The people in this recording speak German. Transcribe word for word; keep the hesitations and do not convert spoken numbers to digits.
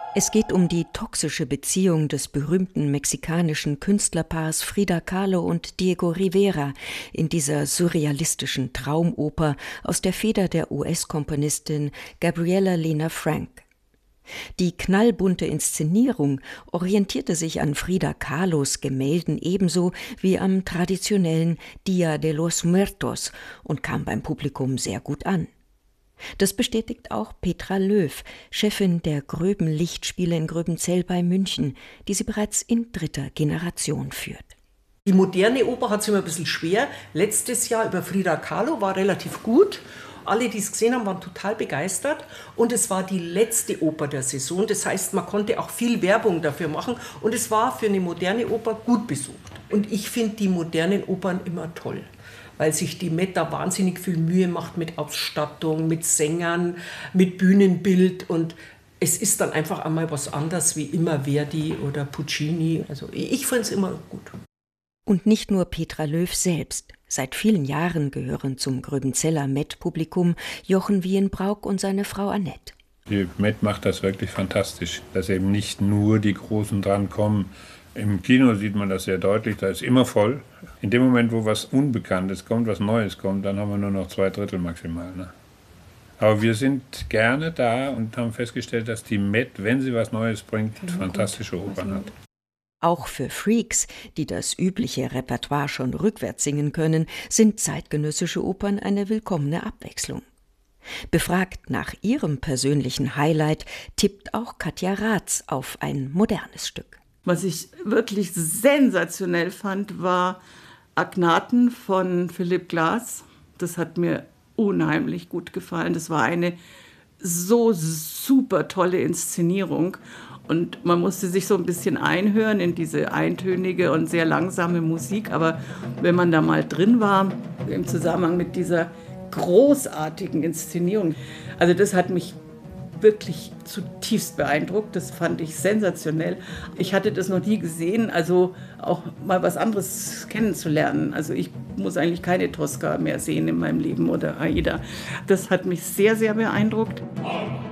Es geht um die toxische Beziehung des berühmten mexikanischen Künstlerpaars Frida Kahlo und Diego Rivera in dieser surrealistischen Traumoper aus der Feder der U S-Komponistin Gabriela Lena Frank. Die knallbunte Inszenierung orientierte sich an Frida Kahlos Gemälden ebenso wie am traditionellen Dia de los Muertos und kam beim Publikum sehr gut an. Das bestätigt auch Petra Löw, Chefin der Gröben Lichtspiele in Gröbenzell bei München, die sie bereits in dritter Generation führt. Die moderne Oper hat es immer ein bisschen schwer. Letztes Jahr über Frida Kahlo war relativ gut. Alle, die es gesehen haben, waren total begeistert. Und es war die letzte Oper der Saison. Das heißt, man konnte auch viel Werbung dafür machen. Und es war für eine moderne Oper gut besucht. Und ich finde die modernen Opern immer toll, weil sich die Met da wahnsinnig viel Mühe macht mit Ausstattung, mit Sängern, mit Bühnenbild. Und es ist dann einfach einmal was anderes wie immer Verdi oder Puccini. Also ich finde es immer gut. Und nicht nur Petra Löw selbst. Seit vielen Jahren gehören zum Gröbenzeller Met-Publikum Jochen Wienbrauch und seine Frau Annette. Die Met macht das wirklich fantastisch, dass eben nicht nur die Großen drankommen. Im Kino sieht man das sehr deutlich, da ist immer voll. In dem Moment, wo was Unbekanntes kommt, was Neues kommt, dann haben wir nur noch zwei Drittel maximal. Ne? Aber wir sind gerne da und haben festgestellt, dass die Met, wenn sie was Neues bringt, fantastische Opern hat. Auch für Freaks, die das übliche Repertoire schon rückwärts singen können, sind zeitgenössische Opern eine willkommene Abwechslung. Befragt nach ihrem persönlichen Highlight, tippt auch Katja Raths auf ein modernes Stück. Was ich wirklich sensationell fand, war Agnaten von Philipp Glass. Das hat mir unheimlich gut gefallen. Das war eine so super tolle Inszenierung. Und man musste sich so ein bisschen einhören in diese eintönige und sehr langsame Musik. Aber wenn man da mal drin war, im Zusammenhang mit dieser großartigen Inszenierung, also das hat mich wirklich zutiefst beeindruckt. Das fand ich sensationell. Ich hatte das noch nie gesehen, also auch mal was anderes kennenzulernen. Also ich muss eigentlich keine Tosca mehr sehen in meinem Leben oder Aida. Das hat mich sehr, sehr beeindruckt.